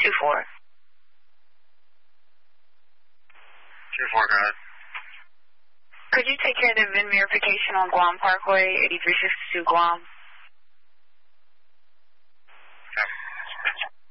2-4. 2-4, go ahead. Could you take care of the VIN verification on Guam Parkway, 8362 Guam?